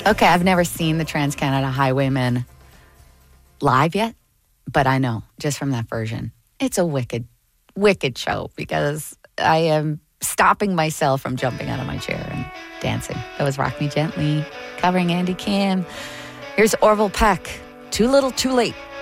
Okay, I've never seen the Trans-Canada Highwaymen live yet, but I know just from that version, it's a wicked, wicked show because I am stopping myself from jumping out of my chair and dancing. That was Rock Me Gently, covering Andy Kim. Here's Orville Peck, Too Little, Too Late.